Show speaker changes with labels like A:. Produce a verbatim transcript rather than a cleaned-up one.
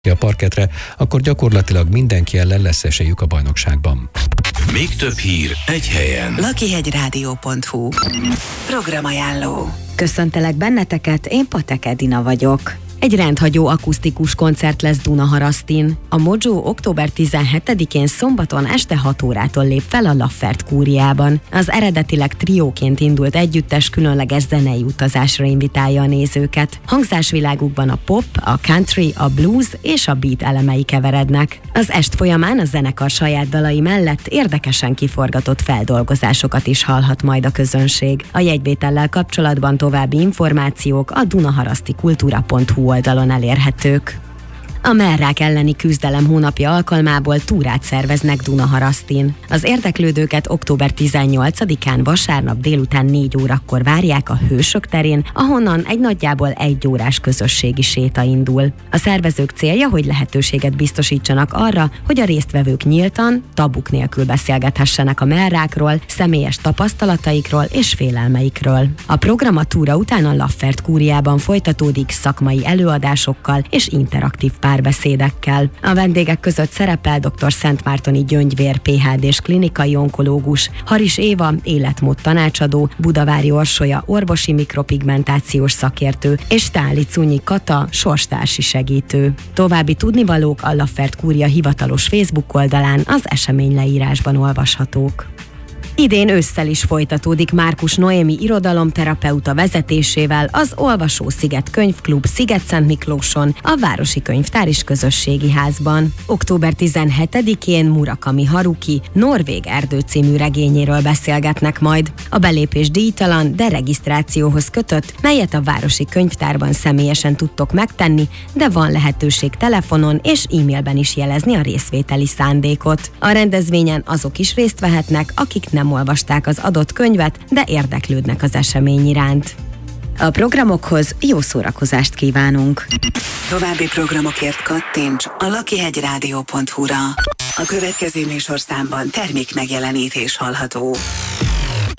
A: a parketre, akkor gyakorlatilag mindenki ellen lesz esélyük a bajnokságban.
B: Még több hír egy helyen.
C: lakihegyrádió pont hu Programajánló.
D: Köszöntelek benneteket, én Patek Edina vagyok. Egy rendhagyó akusztikus koncert lesz Dunaharasztin. A Mojo október tizenhetedikén szombaton este hat órától lép fel a Laffert Kúriában. Az eredetileg trióként indult együttes különleges zenei utazásra invitálja a nézőket. Hangzásvilágukban a pop, a country, a blues és a beat elemei keverednek. Az est folyamán a zenekar saját dalai mellett érdekesen kiforgatott feldolgozásokat is hallhat majd a közönség. A jegyvétellel kapcsolatban további információk a dunaharasztikultúra pont hu oldalon elérhetők. A mellrák elleni küzdelem hónapja alkalmából túrát szerveznek Dunaharasztin. Az érdeklődőket október tizennyolcadikán vasárnap délután négy órakor várják a Hősök terén, ahonnan egy nagyjából egy órás közösségi séta indul. A szervezők célja, hogy lehetőséget biztosítsanak arra, hogy a résztvevők nyíltan, tabuk nélkül beszélgethessenek a mellrákról, személyes tapasztalataikról és félelmeikről. A program a túra után a Laffert Kúriában folytatódik szakmai előadásokkal és interaktív párbeszédekkel. A vendégek között szerepel dr. Szentmártoni Gyöngyvér pé há dés klinikai onkológus, Haris Éva életmód tanácsadó, Budavári Orsolya orvosi mikropigmentációs szakértő és Táli Cunyi Kata sorstársi segítő. További tudnivalók a Laffert Kúria hivatalos Facebook oldalán az esemény leírásban olvashatók. Idén ősszel is folytatódik Márkus Noémi irodalomterapeuta vezetésével az Olvasó-sziget Könyvklub Sziget-Szentmiklóson, a Városi Könyvtár és Közösségi Házban. október tizenhetedikén Murakami Haruki Norvég erdő című regényéről beszélgetnek majd. A belépés díjtalan, de regisztrációhoz kötött, melyet a Városi Könyvtárban személyesen tudtok megtenni, de van lehetőség telefonon és e-mailben is jelezni a részvételi szándékot. A rendezvényen azok is részt vehetnek, akik nem olvasták az adott könyvet, de érdeklődnek az esemény iránt. A programokhoz jó szórakozást kívánunk!
C: További programokért kattints a lakihegyrádió pont hu-ra. A következő műsorszámban termék megjelenítés hallható.